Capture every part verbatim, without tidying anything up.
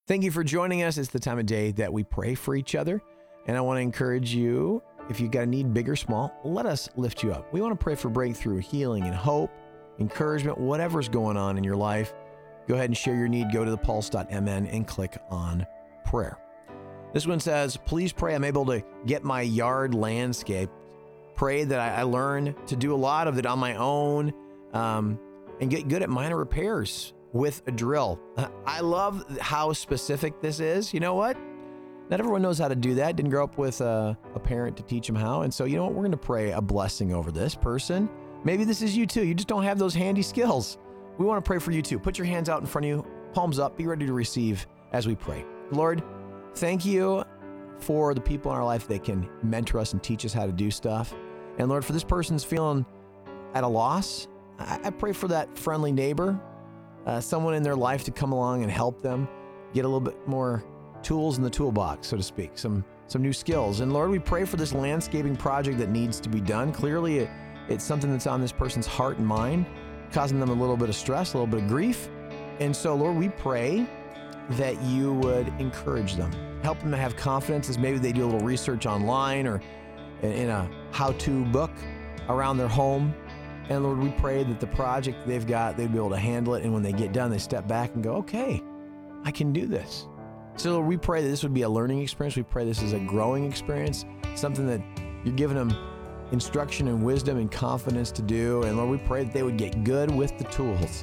Thank you for joining us. It's the time of day that we pray for each other. And I want to encourage you, if you've got a need, big or small, let us lift you up. We want to pray for breakthrough, healing, and hope, encouragement, whatever's going on in your life. Go ahead and share your need. Go to the pulse dot m n and click on prayer. This one says, please pray I'm able to get my yard landscaped. Pray that I, I learn to do a lot of it on my own um, and get good at minor repairs with a drill. I love how specific this is. You know what? Not everyone knows how to do that. Didn't grow up with a, a parent to teach them how. And so, you know what? We're going to pray a blessing over this person. Maybe this is you too. You just don't have those handy skills. We want to pray for you too. Put your hands out in front of you, palms up, be ready to receive as we pray. Lord, thank you for the people in our life that can mentor us and teach us how to do stuff. And Lord, for this person's feeling at a loss, I, I pray for that friendly neighbor, uh, someone in their life to come along and help them get a little bit more tools in the toolbox, so to speak, some some new skills. And Lord, we pray for this landscaping project that needs to be done. Clearly, it, it's something that's on this person's heart and mind, causing them a little bit of stress, a little bit of grief. And so, Lord, we pray that you would encourage them, help them to have confidence as maybe they do a little research online or in a how-to book around their home. And Lord, we pray that the project they've got, they'd be able to handle it. And when they get done, they step back and go, okay, I can do this. So Lord, we pray that this would be a learning experience. We pray this is a growing experience, something that you're giving them instruction and wisdom and confidence to do. And Lord, we pray that they would get good with the tools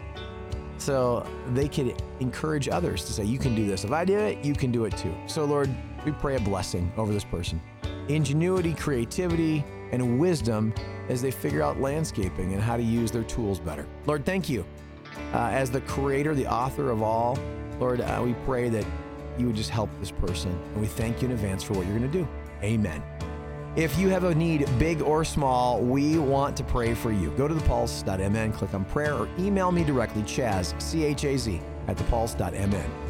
so they could encourage others to say, you can do this. If I did it, you can do it too. So Lord, we pray a blessing over this person. Ingenuity, creativity, and wisdom as they figure out landscaping and how to use their tools better. Lord, thank you. Uh, as the creator, the author of all, Lord, uh, we pray that you would just help this person. And we thank you in advance for what you're going to do. Amen. If you have a need, big or small, we want to pray for you. Go to the pulse dot m n, click on prayer, or email me directly, Chaz, C H A Z, at the pulse dot m n.